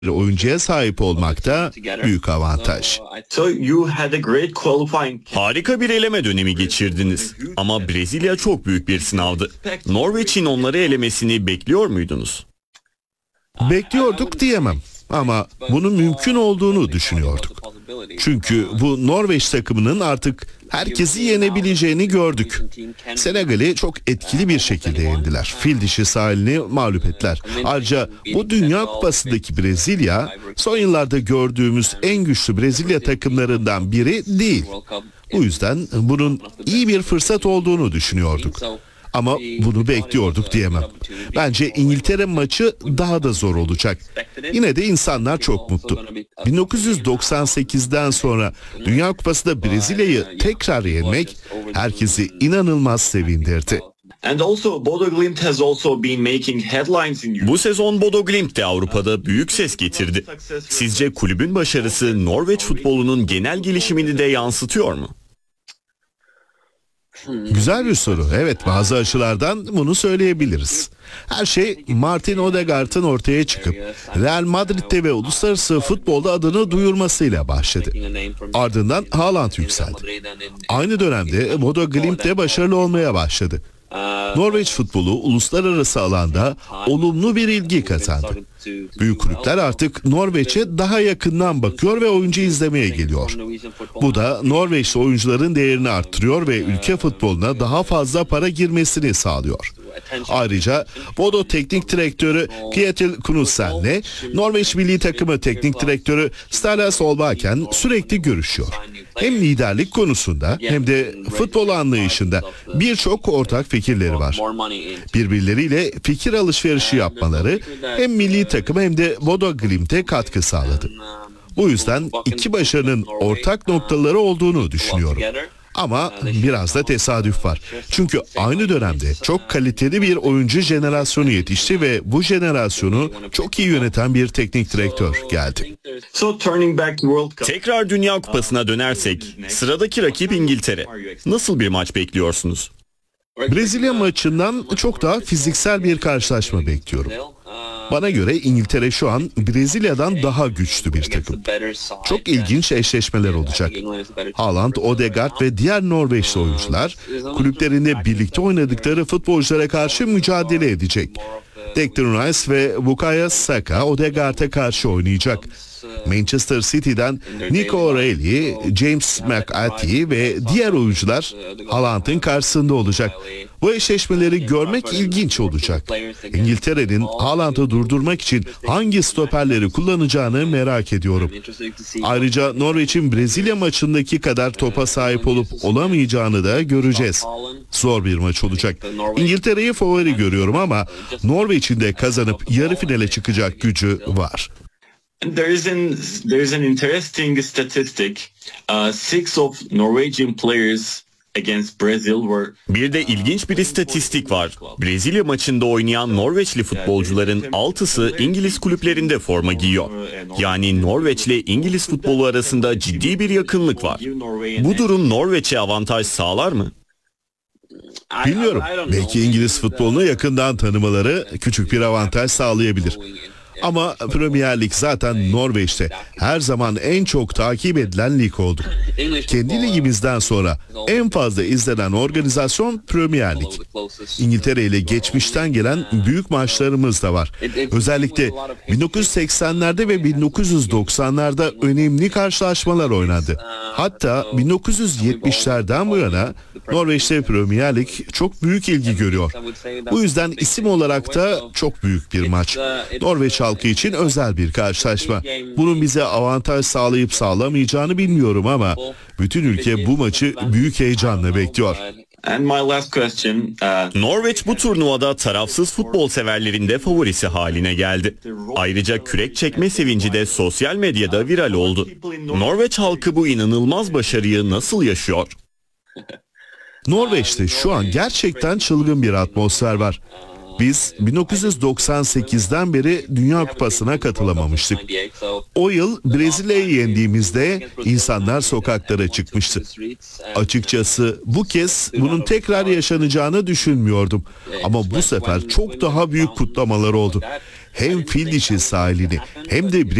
oyuncuya sahip olmak da büyük avantaj. Harika bir eleme dönemi geçirdiniz. Ama Brezilya çok büyük bir sınavdı. Norveç'in onları elemesini bekliyor muydunuz? Bekliyorduk diyemem ama bunun mümkün olduğunu düşünüyorduk. Çünkü bu Norveç takımının artık herkesi yenebileceğini gördük. Senegal'i çok etkili bir şekilde yendiler. Fil dişi sahilini mağlup ettiler. Ayrıca bu Dünya Kupası'ndaki Brezilya son yıllarda gördüğümüz en güçlü Brezilya takımlarından biri değil. Bu yüzden bunun iyi bir fırsat olduğunu düşünüyorduk. Ama bunu bekliyorduk diyemem. Bence İngiltere maçı daha da zor olacak. Yine de insanlar çok mutlu. 1998'den sonra Dünya Kupası'nda Brezilya'yı tekrar yenmek herkesi inanılmaz sevindirdi. Bu sezon Bodo Glimt de Avrupa'da büyük ses getirdi. Sizce kulübün başarısı Norveç futbolunun genel gelişimini de yansıtıyor mu? Güzel bir soru. Evet, bazı açılardan bunu söyleyebiliriz. Her şey Martin Odegaard'ın ortaya çıkıp Real Madrid'de ve uluslararası futbolda adını duyurmasıyla başladı. Ardından Haaland yükseldi. Aynı dönemde Bodo Glimt de başarılı olmaya başladı. Norveç futbolu uluslararası alanda olumlu bir ilgi kazandı. Büyük kulüpler artık Norveç'e daha yakından bakıyor ve oyuncu izlemeye geliyor. Bu da Norveçli oyuncuların değerini arttırıyor ve ülke futboluna daha fazla para girmesini sağlıyor. Ayrıca Bodo Teknik Direktörü Kjetil Knutsen'le Norveç Milli Takımı Teknik Direktörü Ståle Solbakken sürekli görüşüyor. Hem liderlik konusunda hem de futbol anlayışında birçok ortak fikirleri var. Birbirleriyle fikir alışverişi yapmaları hem milli takıma hem de Bodo Glimt'e katkı sağladı. Bu yüzden iki başarının ortak noktaları olduğunu düşünüyorum. Ama biraz da tesadüf var. Çünkü aynı dönemde çok kaliteli bir oyuncu jenerasyonu yetişti ve bu jenerasyonu çok iyi yöneten bir teknik direktör geldi. Tekrar Dünya Kupası'na dönersek, sıradaki rakip İngiltere. Nasıl bir maç bekliyorsunuz? Brezilya maçından çok daha fiziksel bir karşılaşma bekliyorum. Bana göre İngiltere şu an Brezilya'dan daha güçlü bir takım. Çok ilginç eşleşmeler olacak. Haaland, Odegaard ve diğer Norveçli oyuncular kulüplerinde birlikte oynadıkları futbolculara karşı mücadele edecek. Declan Rice ve Bukayo Saka Odegaard'a karşı oynayacak. Manchester City'den Nico O'Reilly, James McAtee ve diğer oyuncular Haaland'ın karşısında olacak. Bu eşleşmeleri görmek ilginç olacak. İngiltere'nin Haaland'ı durdurmak için hangi stoperleri kullanacağını merak ediyorum. Ayrıca Norveç'in Brezilya maçındaki kadar topa sahip olup olamayacağını da göreceğiz. Zor bir maç olacak. İngiltere'yi favori görüyorum ama Norveç'in de kazanıp yarı finale çıkacak gücü var. There is an interesting statistic. Six of Norwegian players against Brazil were... Bir de ilginç bir istatistik var. Brezilya maçında oynayan Norveçli futbolcuların 6'sı İngiliz kulüplerinde forma giyiyor. Yani Norveç ile İngiliz futbolu arasında ciddi bir yakınlık var. Bu durum Norveç'e avantaj sağlar mı? Bilmiyorum. Belki İngiliz futbolunu yakından tanımaları küçük bir avantaj sağlayabilir. Ama Premier Lig zaten Norveç'te her zaman en çok takip edilen lig oldu. Kendi ligimizden sonra en fazla izlenen organizasyon Premier Lig. İngiltere ile geçmişten gelen büyük maçlarımız da var. Özellikle 1980'lerde ve 1990'larda önemli karşılaşmalar oynandı. Hatta 1970'lerden bu yana Norveç'te Premier Lig çok büyük ilgi görüyor. Bu yüzden isim olarak da çok büyük bir maç. Norveç halkı için özel bir karşılaşma. Bunun bize avantaj sağlayıp sağlamayacağını bilmiyorum ama bütün ülke bu maçı büyük heyecanla bekliyor. Norveç bu turnuvada tarafsız futbol severlerin de favorisi haline geldi. Ayrıca kürek çekme sevinci de sosyal medyada viral oldu. Norveç halkı bu inanılmaz başarıyı nasıl yaşıyor? Norveç'te şu an gerçekten çılgın bir atmosfer var. Biz 1998'den beri Dünya Kupası'na katılamamıştık. O yıl Brezilya'yı yendiğimizde insanlar sokaklara çıkmıştı. Açıkçası bu kez bunun tekrar yaşanacağını düşünmüyordum. Ama bu sefer çok daha büyük kutlamalar oldu. hem fil dişi sahilini hem de